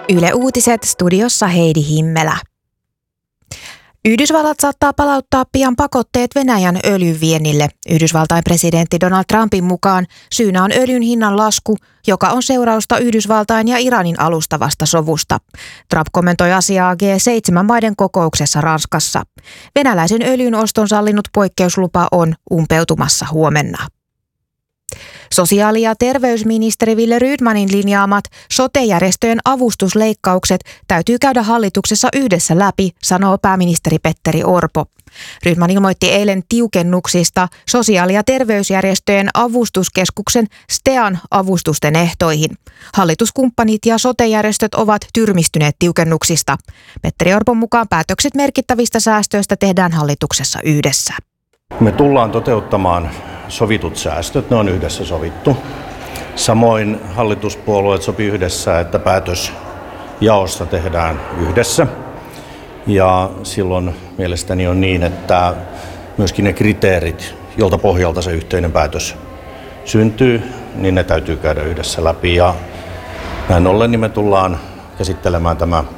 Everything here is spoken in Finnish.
Yle Uutiset, studiossa Heidi Himmelä. Yhdysvallat saattaa palauttaa pian pakotteet Venäjän öljyviennille. Yhdysvaltain presidentti Donald Trumpin mukaan syynä on öljyn hinnan lasku, joka on seurausta Yhdysvaltain ja Iranin alustavasta sovusta. Trump kommentoi asiaa G7-maiden kokouksessa Ranskassa. Venäläisen öljyn oston sallinut poikkeuslupa on umpeutumassa huomenna. Sosiaali- ja terveysministeri Wille Rydmanin linjaamat sote-järjestöjen avustusleikkaukset täytyy käydä hallituksessa yhdessä läpi, sanoo pääministeri Petteri Orpo. Rydman ilmoitti eilen tiukennuksista sosiaali- ja terveysjärjestöjen avustuskeskuksen STEAn avustusten ehtoihin. Hallituskumppanit ja sote-järjestöt ovat tyrmistyneet tiukennuksista. Petteri Orpon mukaan päätökset merkittävistä säästöistä tehdään hallituksessa yhdessä. Me tullaan toteuttamaan sovitut säästöt, ne on yhdessä sovittu. Samoin hallituspuolueet sopi yhdessä, että päätös jaosta tehdään yhdessä. Ja silloin mielestäni on niin, että myöskin ne kriteerit, jolta pohjalta se yhteinen päätös syntyy, niin ne täytyy käydä yhdessä läpi. Ja näin ollen niin me tullaan käsittelemään tämä